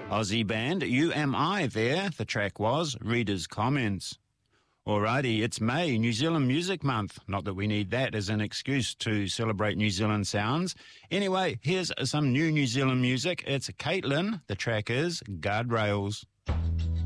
Aussie band UMI there, the track was Reader's Comments. Alrighty, it's May, New Zealand Music Month. Not that we need that as an excuse to celebrate New Zealand sounds. Anyway, here's some new New Zealand music. It's Caitlin. The track is Guardrails.